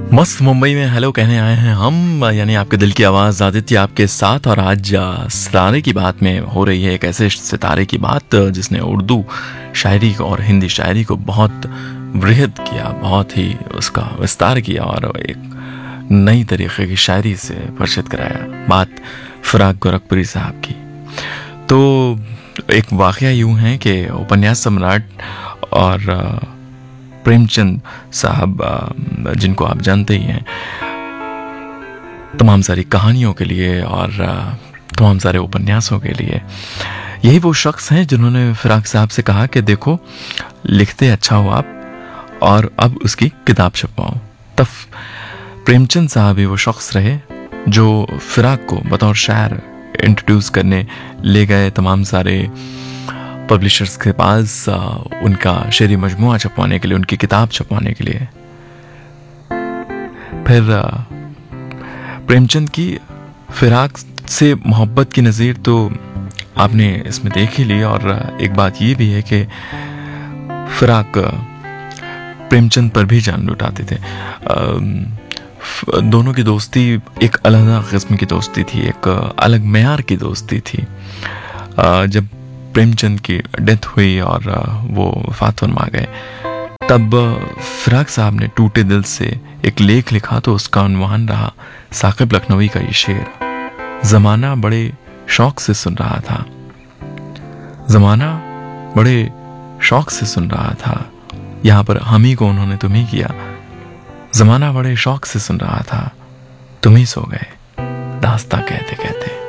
मस्त मुंबई में हेलो कहने आए हैं हम, यानी आपके दिल की आवाज़ आदित्य आपके साथ। और आज सितारे की बात में हो रही है, एक ऐसे सितारे की बात जिसने उर्दू शायरी को और हिंदी शायरी को बहुत वृहद किया, बहुत ही उसका विस्तार किया और एक नई तरीके की शायरी से परिचित कराया। बात फिराक गोरखपुरी साहब की। तो एक वाक़या यूँ है कि उपन्यास सम्राट और प्रेमचंद साहब, जिनको आप जानते ही हैं, तमाम सारी कहानियों के लिए और तमाम सारे उपन्यासों के लिए, यही वो शख्स हैं जिन्होंने फिराक साहब से कहा कि देखो, लिखते अच्छा हो आप और अब उसकी किताब छपवाओ। तब प्रेमचंद साहब ही वो शख्स रहे जो फिराक को बतौर शायर इंट्रोड्यूस करने ले गए तमाम सारे पब्लिशर्स के पास, उनका शेरी मजमुआ छपवाने के लिए, उनकी किताब छपवाने के लिए। फिर प्रेमचंद की फिराक से मोहब्बत की नज़ीर तो आपने इसमें देख ही ली। और एक बात ये भी है कि फिराक प्रेमचंद पर भी जान लुटाते थे। दोनों की दोस्ती एक अलग किस्म की दोस्ती थी, एक अलग मेयार की दोस्ती थी। जब प्रेमचंद की डेथ हुई और वो वफात फरमा गए, तब फिराक साहब ने टूटे दिल से एक लेख लिखा। तो उसका उन्वान रहा साकिब लखनवी का ये शेर, जमाना बड़े शौक से सुन रहा था, जमाना बड़े शौक से सुन रहा था। यहाँ पर हम ही को उन्होंने तुम ही किया। जमाना बड़े शौक से सुन रहा था, तुम ही सो गए दास्तां कहते कहते।